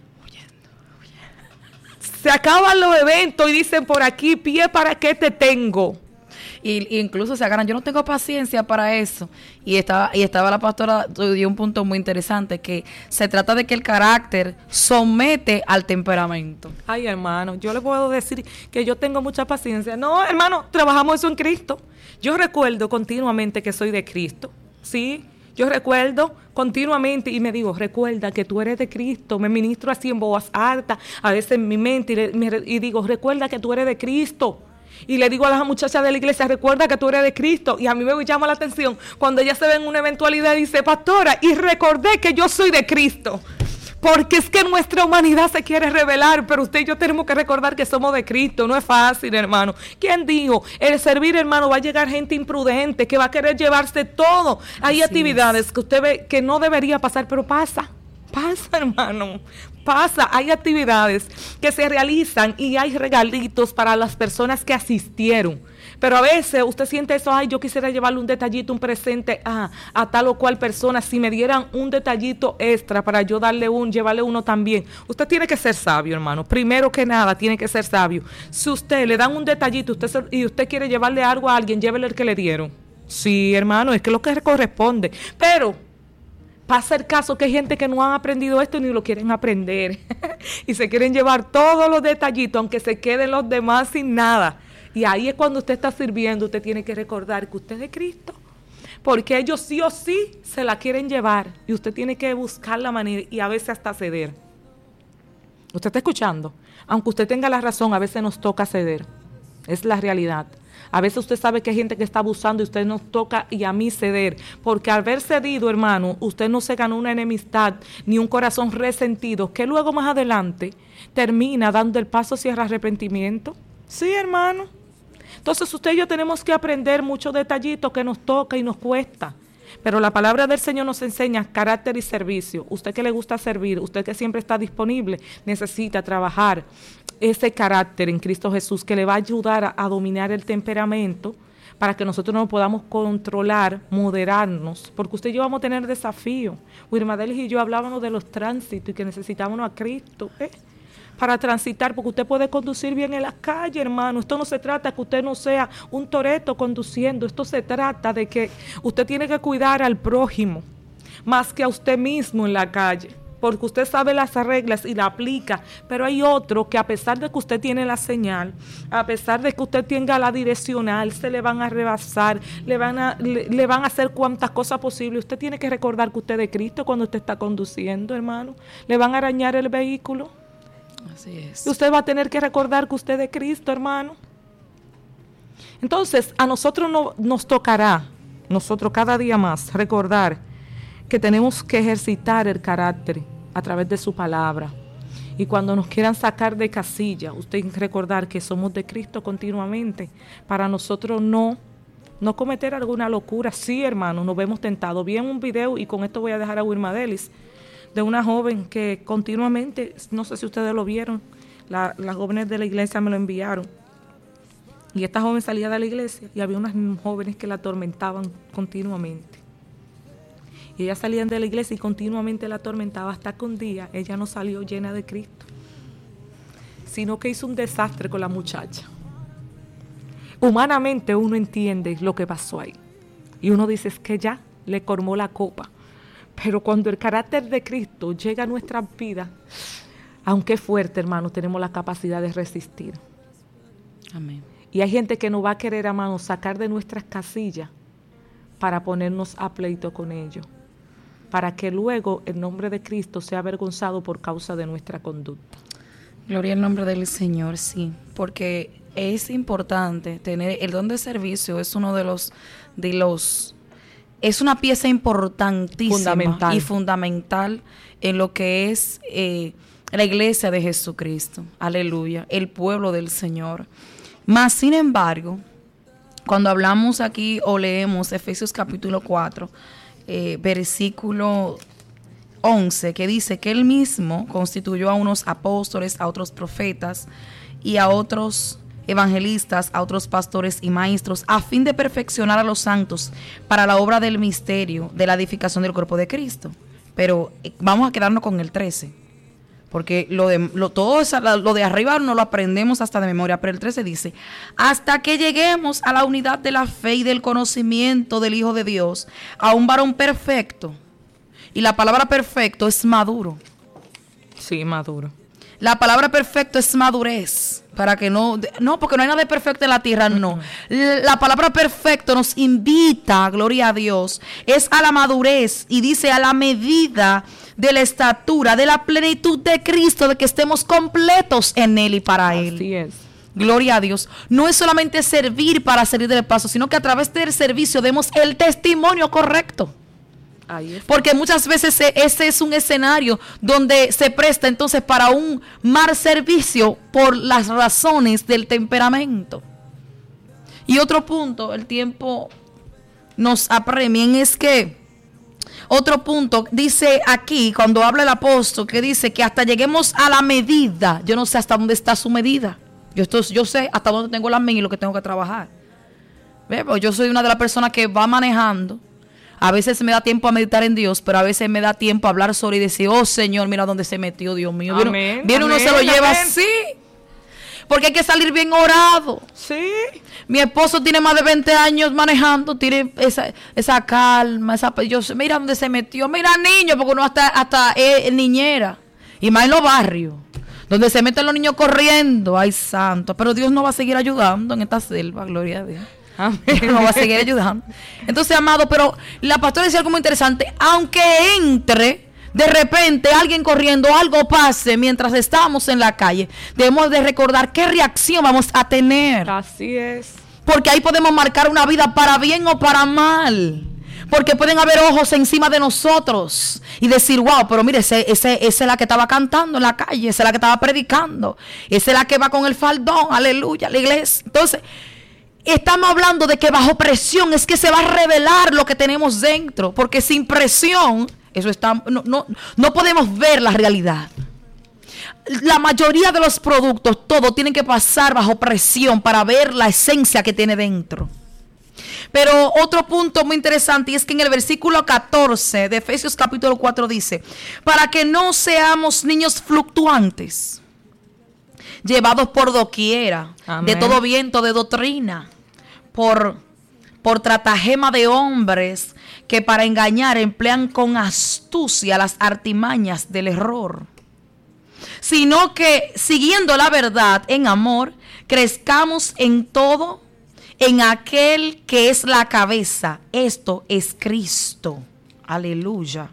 Speaker 5: Se acaban los eventos y dicen por aquí, pie, ¿para qué te tengo?
Speaker 7: Y incluso se agarran, yo no tengo paciencia para eso. Y estaba la pastora, dio un punto muy interesante, que se trata de que el carácter somete al temperamento.
Speaker 5: Ay, hermano, yo le puedo decir que yo tengo mucha paciencia. No, hermano, trabajamos eso en Cristo. Yo recuerdo continuamente que soy de Cristo, ¿sí? Yo recuerdo continuamente y me digo, recuerda que tú eres de Cristo. Me ministro así en voz alta, a veces en mi mente, y digo, recuerda que tú eres de Cristo. Y le digo a las muchachas de la iglesia, recuerda que tú eres de Cristo. Y a mí me llama la atención cuando ellas se ven en una eventualidad y dice, pastora, y recordé que yo soy de Cristo. Porque es que nuestra humanidad se quiere revelar, pero usted y yo tenemos que recordar que somos de Cristo. No es fácil, hermano. ¿Quién dijo? El servir, hermano, va a llegar gente imprudente que va a querer llevarse todo. Hay actividades que usted ve que no debería pasar, pero pasa, hermano. Pasa, hay actividades que se realizan y hay regalitos para las personas que asistieron. Pero a veces usted siente eso, ay, yo quisiera llevarle un detallito, un presente a tal o cual persona, si me dieran un detallito extra para yo llevarle uno también. Usted tiene que ser sabio, hermano. Primero que nada, tiene que ser sabio. Si usted le dan un detallito y usted quiere llevarle algo a alguien, llévele el que le dieron. Sí, hermano, es que es lo que corresponde. Pero pasa el caso que hay gente que no han aprendido esto ni lo quieren aprender. Y se quieren llevar todos los detallitos, aunque se queden los demás sin nada. Y ahí es cuando usted está sirviendo, usted tiene que recordar que usted es de Cristo. Porque ellos sí o sí se la quieren llevar. Y usted tiene que buscar la manera y a veces hasta ceder. ¿Usted está escuchando? Aunque usted tenga la razón, a veces nos toca ceder. Es la realidad. A veces usted sabe que hay gente que está abusando y usted nos toca y a mí ceder. Porque al haber cedido, hermano, usted no se ganó una enemistad ni un corazón resentido que luego más adelante termina dando el paso hacia el arrepentimiento. Sí, hermano. Entonces usted y yo tenemos que aprender muchos detallitos que nos toca y nos cuesta. Pero la palabra del Señor nos enseña carácter y servicio. Usted que le gusta servir, usted que siempre está disponible, necesita trabajar ese carácter en Cristo Jesús que le va a ayudar a dominar el temperamento para que nosotros nos podamos controlar, moderarnos, porque usted y yo vamos a tener desafíos. Wilmadelis y yo hablábamos de los tránsitos y que necesitábamos a Cristo, para transitar, porque usted puede conducir bien en la calle, hermano. Esto no se trata que usted no sea un toreto conduciendo. Esto se trata de que usted tiene que cuidar al prójimo más que a usted mismo en la calle. porque usted sabe las reglas y la aplica, pero hay otro que a pesar de que usted tiene la señal, a pesar de que usted tenga la direccional, se le van a rebasar, le van a hacer cuantas cosas posibles. Usted tiene que recordar que usted es de Cristo cuando usted está conduciendo, hermano. Le van a arañar el vehículo.
Speaker 7: Así es.
Speaker 5: Y usted va a tener que recordar que usted es de Cristo, hermano. Entonces, a nosotros nos tocará, nosotros cada día más, recordar que tenemos que ejercitar el carácter a través de su palabra. Y cuando nos quieran sacar de casilla, usted tiene que recordar que somos de Cristo continuamente, para nosotros no cometer alguna locura. Sí, hermano, nos vemos tentados. Vi en un video, y con esto voy a dejar a Wilma Delis, de una joven que continuamente, no sé si ustedes lo vieron, las jóvenes de la iglesia me lo enviaron. Y esta joven salía de la iglesia y había unas jóvenes que la atormentaban continuamente. Y ellas salían de la iglesia y continuamente la atormentaba, hasta que un día ella no salió llena de Cristo, sino que hizo un desastre con la muchacha. Humanamente uno entiende lo que pasó ahí. Y uno dice, es que ya le colmó la copa. Pero cuando el carácter de Cristo llega a nuestras vidas, aunque es fuerte, hermano, tenemos la capacidad de resistir.
Speaker 7: Amén.
Speaker 5: Y hay gente que nos va a querer, hermano, sacar de nuestras casillas para ponernos a pleito con ellos, para que luego el nombre de Cristo sea avergonzado por causa de nuestra conducta.
Speaker 7: Gloria al nombre del Señor, sí, porque es importante tener el don de servicio. Es uno de los es una pieza importantísima y fundamental en lo que es la iglesia de Jesucristo. Aleluya, el pueblo del Señor. Mas, sin embargo, cuando hablamos aquí o leemos Efesios capítulo 4, versículo 11, que dice que Él mismo constituyó a unos apóstoles, a otros profetas y a otros evangelistas, a otros pastores y maestros, a fin de perfeccionar a los santos para la obra del misterio de la edificación del cuerpo de Cristo. Pero vamos a quedarnos con el 13, porque lo de arriba no lo aprendemos hasta de memoria, pero el 13 dice, hasta que lleguemos a la unidad de la fe y del conocimiento del Hijo de Dios, a un varón perfecto. Y la palabra perfecto es maduro.
Speaker 5: Sí, maduro.
Speaker 7: La palabra perfecto es madurez, para que porque no hay nada de perfecto en la tierra, no. La palabra perfecto nos invita, gloria a Dios, es a la madurez, y dice a la medida de la estatura, de la plenitud de Cristo, de que estemos completos en Él y para Él.
Speaker 5: Así es.
Speaker 7: Gloria a Dios. No es solamente servir para salir del paso, sino que a través del servicio demos el testimonio correcto. Porque muchas veces ese es un escenario donde se presta entonces para un mal servicio por las razones del temperamento. Y otro punto, el tiempo nos apremien, es que otro punto dice aquí, cuando habla el apóstol, que dice que hasta lleguemos a la medida. Yo no sé hasta dónde está su medida. Yo sé hasta dónde tengo la mía y lo que tengo que trabajar. Yo soy una de las personas que va manejando. A veces me da tiempo a meditar en Dios, pero a veces me da tiempo a hablar sobre y decir, oh Señor, mira dónde se metió, Dios mío.
Speaker 5: Amén,
Speaker 7: viene uno se lo lleva así, porque hay que salir bien orado.
Speaker 5: Sí.
Speaker 7: Mi esposo tiene más de 20 años manejando, tiene esa calma, mira dónde se metió, mira niño, porque uno hasta es niñera. Y más en los barrios, donde se meten los niños corriendo, ay santo, pero Dios nos va a seguir ayudando en esta selva, gloria a Dios. Nos va a seguir ayudando. Entonces, amado, pero la pastora decía algo muy interesante. Aunque entre de repente alguien corriendo, algo pase mientras estamos en la calle, debemos de recordar qué reacción vamos a tener.
Speaker 5: Así es.
Speaker 7: Porque ahí podemos marcar una vida para bien o para mal. Porque pueden haber ojos encima de nosotros y decir, wow, pero mire, esa es la que estaba cantando en la calle, esa es la que estaba predicando, esa es la que va con el faldón, aleluya, la iglesia. Entonces, estamos hablando de que bajo presión es que se va a revelar lo que tenemos dentro, porque sin presión no podemos ver la realidad. La mayoría de los productos, todos tienen que pasar bajo presión para ver la esencia que tiene dentro. Pero otro punto muy interesante, y es que en el versículo 14 de Efesios capítulo 4 dice, para que no seamos niños fluctuantes, llevados por doquiera, amén, de todo viento de doctrina, por tratagema de hombres que para engañar emplean con astucia las artimañas del error, sino que siguiendo la verdad en amor, crezcamos en todo en aquel que es la cabeza. Esto es Cristo. Aleluya.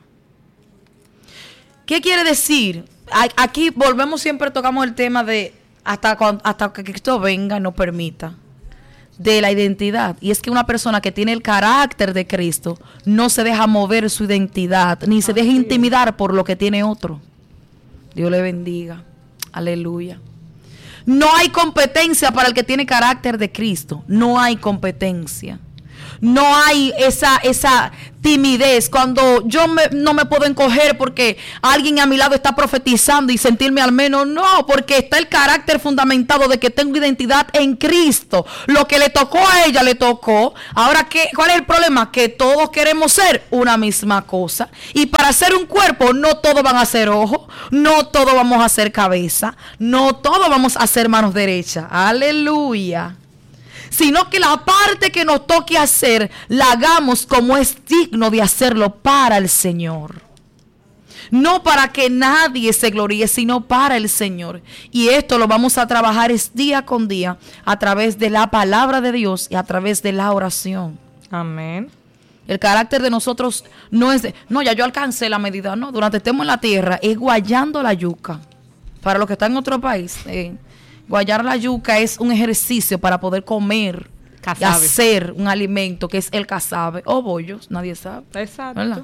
Speaker 7: ¿Qué quiere decir? Aquí volvemos, siempre tocamos el tema de hasta que Cristo venga, nos permita, de la identidad. Y es que una persona que tiene el carácter de Cristo no se deja mover su identidad, ni se deja intimidar por lo que tiene otro. Dios le bendiga. Aleluya. No hay competencia para el que tiene carácter de Cristo. No hay competencia. No hay esa timidez cuando yo no me puedo encoger porque alguien a mi lado está profetizando y sentirme al menos. No, porque está el carácter fundamentado de que tengo identidad en Cristo. Lo que le tocó a ella le tocó. Ahora, ¿cuál es el problema? Que todos queremos ser una misma cosa. Y para ser un cuerpo, no todos van a ser ojos, no todos vamos a ser cabeza, no todos vamos a ser manos derechas. Aleluya. Sino que la parte que nos toque hacer, la hagamos como es digno de hacerlo para el Señor. No para que nadie se gloríe, sino para el Señor. Y esto lo vamos a trabajar día con día a través de la palabra de Dios y a través de la oración.
Speaker 5: Amén.
Speaker 7: El carácter de nosotros no es ya yo alcancé la medida. No, durante estemos en la tierra es guayando la yuca. Para los que están en otro país, guayar la yuca es un ejercicio para poder comer y hacer un alimento que es el casabe o bollos, nadie sabe.
Speaker 5: Exacto.
Speaker 7: ¿Verdad?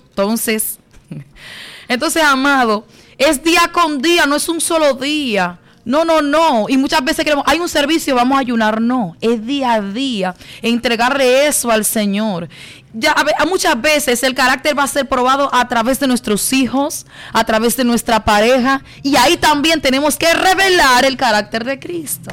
Speaker 7: Entonces, amado, es día con día, no es un solo día. No. Y muchas veces queremos, hay un servicio, vamos a ayunar. No, es día a día, entregarle eso al Señor. Muchas veces el carácter va a ser probado a través de nuestros hijos, a través de nuestra pareja, y ahí también tenemos que revelar el carácter de Cristo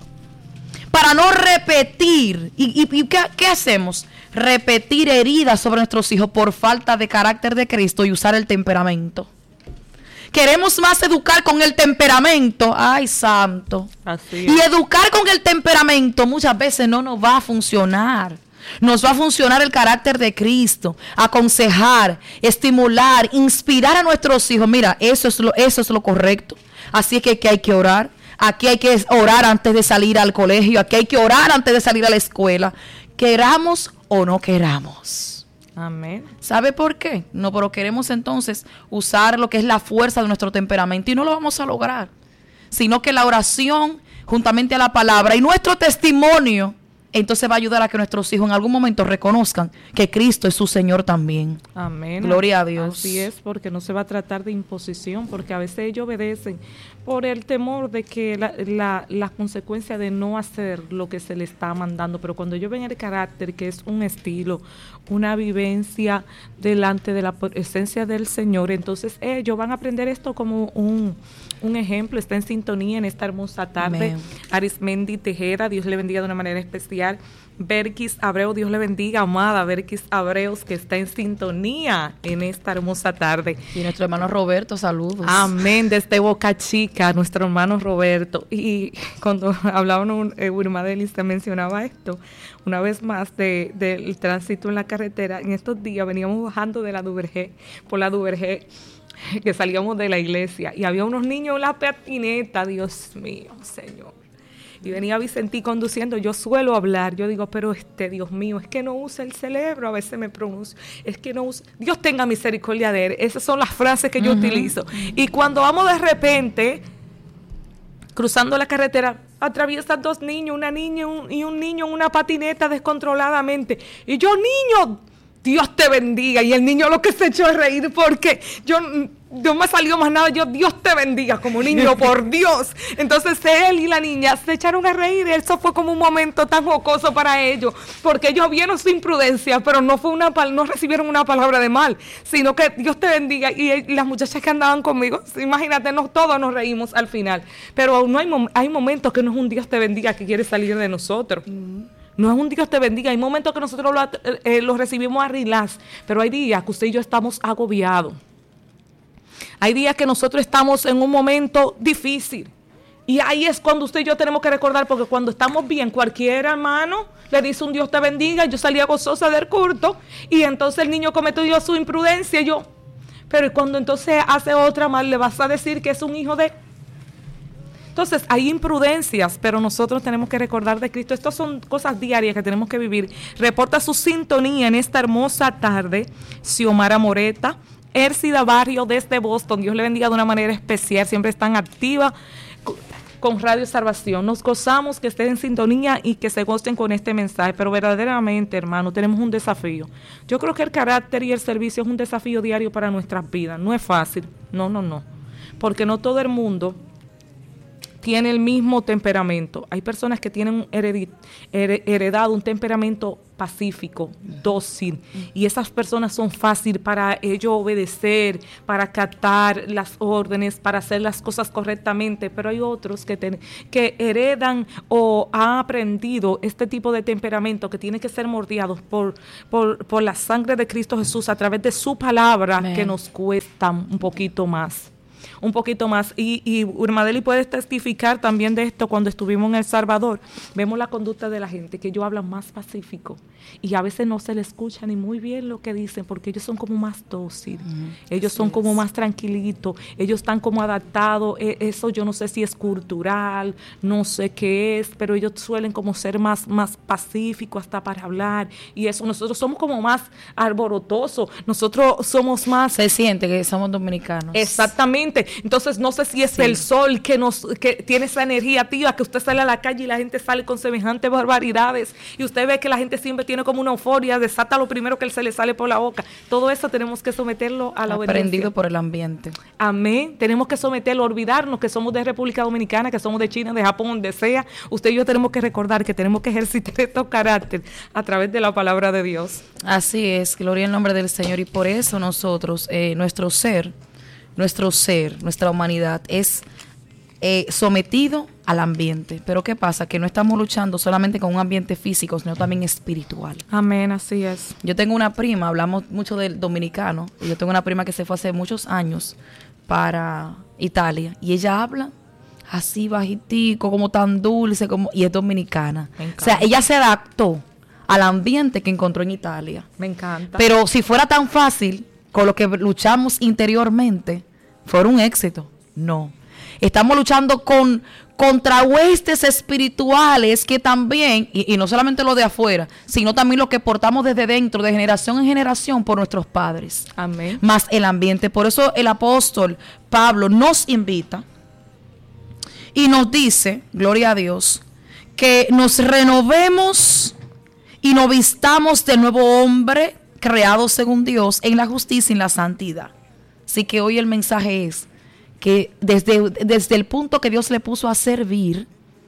Speaker 7: para no repetir. ¿Y qué hacemos? Repetir heridas sobre nuestros hijos por falta de carácter de Cristo y usar el temperamento. Queremos más educar con el temperamento. Ay, santo.
Speaker 5: Así es.
Speaker 7: Y educar con el temperamento muchas veces no nos va a funcionar. Nos va a funcionar el carácter de Cristo, aconsejar, estimular, inspirar a nuestros hijos. Mira, eso es lo correcto. Así es que hay que orar. Aquí hay que orar antes de salir al colegio. Aquí hay que orar antes de salir a la escuela. Queramos o no queramos.
Speaker 5: Amén.
Speaker 7: ¿Sabe por qué? No, pero queremos entonces usar lo que es la fuerza de nuestro temperamento y no lo vamos a lograr. Sino que la oración, juntamente a la palabra y nuestro testimonio, entonces va a ayudar a que nuestros hijos en algún momento reconozcan que Cristo es su Señor también.
Speaker 5: Amén.
Speaker 7: Gloria a Dios.
Speaker 5: Así es, porque no se va a tratar de imposición, porque a veces ellos obedecen por el temor de que la consecuencia de no hacer lo que se les está mandando. Pero cuando ellos ven el carácter, que es un estilo, una vivencia delante de la presencia del Señor, entonces ellos van a aprender esto como un ejemplo. Está en sintonía en esta hermosa tarde. Amén. Arismendi Tejera, Dios le bendiga de una manera especial. Berkis Abreu, Dios le bendiga, amada Berkis Abreus, que está en sintonía en esta hermosa tarde.
Speaker 7: Y nuestro hermano Roberto, saludos.
Speaker 5: Amén, desde Boca Chica, nuestro hermano Roberto. Y cuando hablábamos, Wilma Delis te mencionaba esto, una vez más, del tránsito en la carretera. En estos días veníamos bajando de la Duvergé, por la Duvergé, que salíamos de la iglesia, y había unos niños en la patineta. Dios mío, Señor. Y venía Vicentí conduciendo. Yo suelo hablar, yo digo, pero Dios mío, es que no usa el cerebro, a veces me pronuncio, es que no usa, Dios tenga misericordia de él. Esas son las frases que yo utilizo. Y cuando vamos de repente cruzando la carretera, atraviesan dos niños, una niña y un niño en una patineta descontroladamente, y yo, niño, Dios te bendiga. Y el niño lo que se echó es reír, porque no me salió más nada. Yo, Dios te bendiga, como niño, por Dios. Entonces él y la niña se echaron a reír. Eso fue como un momento tan jocoso para ellos, porque ellos vieron su imprudencia, pero no recibieron una palabra de mal, sino que Dios te bendiga. Y las muchachas que andaban conmigo, imagínate, todos nos reímos al final. Pero hay momentos que no es un Dios te bendiga que quiere salir de nosotros. No es un Dios te bendiga. Hay momentos que nosotros lo recibimos a relax, pero hay días que usted y yo estamos agobiados. Hay días que nosotros estamos en un momento difícil. Y ahí es cuando usted y yo tenemos que recordar, porque cuando estamos bien, cualquier hermano le dice un Dios te bendiga. Yo salía gozosa del culto y entonces el niño cometió su imprudencia y yo, pero cuando entonces hace otra mal, le vas a decir que es un hijo de... Entonces hay imprudencias, pero nosotros tenemos que recordar de Cristo. Estas son cosas diarias que tenemos que vivir. Reporta su sintonía en esta hermosa tarde Xiomara Moreta, Ércida Barrio desde Boston. Dios le bendiga de una manera especial, siempre están activas con Radio Salvación. Nos gozamos que estén en sintonía y que se gocen con este mensaje, pero verdaderamente, hermano, tenemos un desafío. Yo creo que el carácter y el servicio es un desafío diario para nuestras vidas. No es fácil, no, porque no todo el mundo tiene el mismo temperamento. Hay personas que tienen heredado un temperamento pacífico, dócil, y esas personas son fáciles para ellos obedecer, para acatar las órdenes, para hacer las cosas correctamente, pero hay otros que heredan o han aprendido este tipo de temperamento que tiene que ser moldeados por la sangre de Cristo Jesús a través de su palabra. Amén. Que nos cuesta un poquito más. Y Urmadeli puede testificar también de esto. Cuando estuvimos en El Salvador, vemos la conducta de la gente, que ellos hablan más pacífico y a veces no se les escucha ni muy bien lo que dicen, porque ellos son como más dóciles, ellos son como más tranquilitos, ellos están como adaptados. Eso yo no sé si es cultural, no sé qué es, pero ellos suelen como ser más pacíficos hasta para hablar, y eso nosotros somos como más alborotosos, nosotros somos más...
Speaker 7: Se siente que somos dominicanos.
Speaker 5: Exactamente. Entonces no sé si es el sol que tiene esa energía activa, que usted sale a la calle y la gente sale con semejantes barbaridades, y usted ve que la gente siempre tiene como una euforia, desata lo primero que se le sale por la boca. Todo eso tenemos que someterlo a la obediencia.
Speaker 7: Aprendido por el ambiente.
Speaker 5: Amén. Tenemos que someterlo, olvidarnos que somos de República Dominicana, que somos de China, de Japón, donde sea. Usted y yo tenemos que recordar que tenemos que ejercitar estos caracteres a través de la palabra de Dios.
Speaker 7: Así es, gloria al nombre del Señor, y por eso nosotros, nuestra humanidad es sometido al ambiente. Pero ¿qué pasa? Que no estamos luchando solamente con un ambiente físico, sino también espiritual.
Speaker 5: Amén, así es.
Speaker 7: Yo tengo una prima, hablamos mucho del dominicano, y yo tengo una prima que se fue hace muchos años para Italia, y ella habla así bajitico, como tan dulce, y es dominicana. O sea, ella se adaptó al ambiente que encontró en Italia.
Speaker 5: Me encanta.
Speaker 7: Pero si fuera tan fácil, con lo que luchamos interiormente, fuera un éxito. No. Estamos luchando contra huestes espirituales que también, y no solamente lo de afuera, sino también lo que portamos desde dentro, de generación en generación, por nuestros padres.
Speaker 5: Amén.
Speaker 7: Más el ambiente. Por eso el apóstol Pablo nos invita y nos dice, gloria a Dios, que nos renovemos y nos vistamos del nuevo hombre creado según Dios en la justicia y en la santidad. Así que hoy el mensaje es que desde el punto que Dios le puso a servir,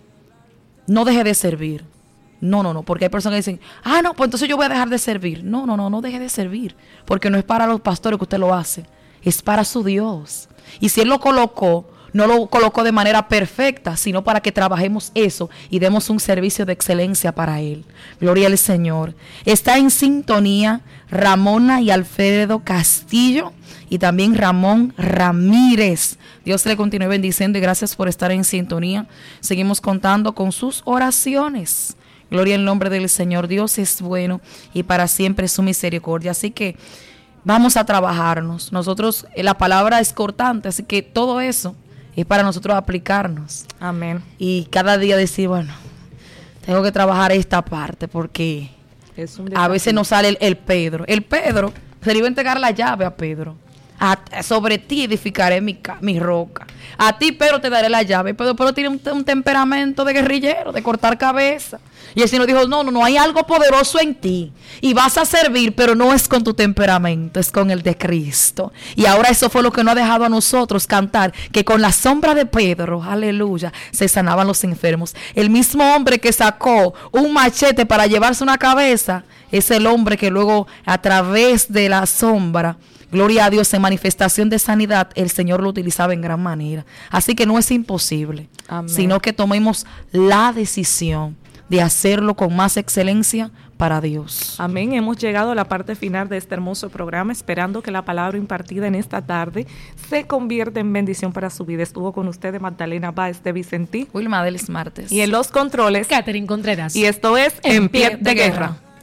Speaker 7: no deje de servir. No, porque hay personas que dicen, no, pues entonces yo voy a dejar de servir. No deje de servir, porque no es para los pastores que usted lo hace, es para su Dios. Y si Él lo colocó, no lo colocó de manera perfecta, sino para que trabajemos eso y demos un servicio de excelencia para Él. Gloria al Señor. Está en sintonía Ramona y Alfredo Castillo, y también Ramón Ramírez. Dios le continúe bendiciendo y gracias por estar en sintonía. Seguimos contando con sus oraciones. Gloria al nombre del Señor. Dios es bueno y para siempre es su misericordia. Así que vamos a trabajarnos. Nosotros, la palabra es cortante, así que todo eso es para nosotros aplicarnos.
Speaker 5: Amén.
Speaker 7: Y cada día decir, bueno, tengo que trabajar esta parte porque a veces nos sale el Pedro. El Pedro se le iba a entregar la llave a Pedro. Sobre ti edificaré mi roca. A ti, Pedro, te daré la llave. Pedro tiene un temperamento de guerrillero, de cortar cabeza. Y el Señor dijo, no, hay algo poderoso en ti. Y vas a servir, pero no es con tu temperamento, es con el de Cristo. Y ahora eso fue lo que nos ha dejado a nosotros cantar, que con la sombra de Pedro, aleluya, se sanaban los enfermos. El mismo hombre que sacó un machete para llevarse una cabeza, es el hombre que luego a través de la sombra, gloria a Dios, en manifestación de sanidad, el Señor lo utilizaba en gran manera. Así que no es imposible, sino que tomemos la decisión de hacerlo con más excelencia para Dios.
Speaker 5: Amén. Hemos llegado a la parte final de este hermoso programa, esperando que la palabra impartida en esta tarde se convierta en bendición para su vida. Estuvo con ustedes Magdalena Báez de Vicentí,
Speaker 7: Wilma Delis Martes.
Speaker 5: y en los controles,
Speaker 6: Catherine Contreras.
Speaker 5: y esto es En Pie de Guerra.